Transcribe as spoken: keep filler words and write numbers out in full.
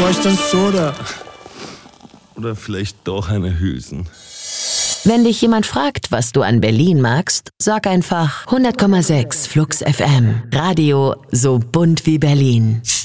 bräuchte ein Soda. Oder vielleicht doch eine Hülsen. Wenn dich jemand fragt, was du an Berlin magst, sag einfach hundert Komma sechs Flux F M. Radio so bunt wie Berlin.